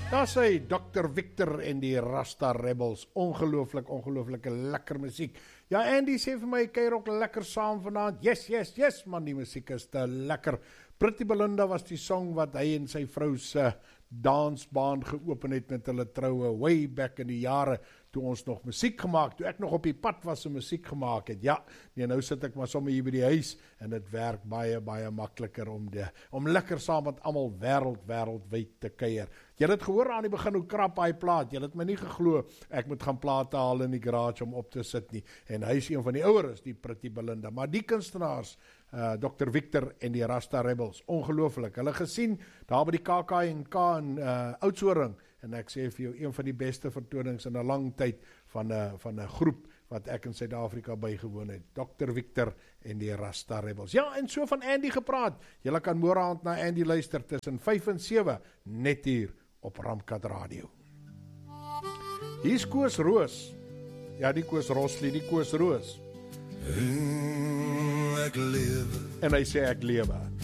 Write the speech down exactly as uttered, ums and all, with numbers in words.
Daar sê dokter Victor en die Rasta Rebels, ongelooflik, ongelooflike lekker musiek. Ja, Andy sê vir my, kuier ook lekker saam vanaand. Yes, yes, yes, man, die musiek is te lekker. Pretty Belinda was die song wat hy en sy vrou se dansbaan geopen het met hulle troue, way back in die jare, toe ons nog musiek gemaakt, toe ek nog op die pad was en musiek gemaakt het. Ja, nee, nou sit ek maar sommer hier by die huis, en het werk baie, baie makkeliker om, de, om lekker saam met almal wêreld, wêreldwyd te kuier. Jy het het gehoor aan die begin hoe krap hy plaat, jy het my nie geglo, ek moet gaan plate haal in die garage om op te sit nie, en hy is een van die ouweres, die Pretty Belinda, maar die kunstenaars, uh, dokter Victor en die Rasta Rebels, ongelooflik, hulle gesien, daar by die K K en K in uh, Oudtshoorn, en ek sê vir jou, een van die beste vertonings in 'n lang tyd, van 'n van 'n groep, wat ek in Suid-Afrika bygewoon het, dokter Victor en die Rasta Rebels. Ja, en so van Andy gepraat, julle kan môreaand na Andy luister, tussen vyf en sewe, net hier, op Ramkat Radio. Hier is Koos Roos, ja die Koos Rosli, die Koos Roos, ek lewe, en hy sê ek lewe.